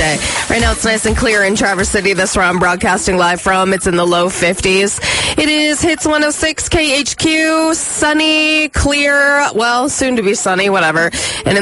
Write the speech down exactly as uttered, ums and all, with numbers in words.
today. Right now it's nice and clear in Traverse City. That's where I'm broadcasting live from. It's in the low fifties. It is Hits one oh six K H Q. Sunny, clear, well, soon to be sunny, whatever. And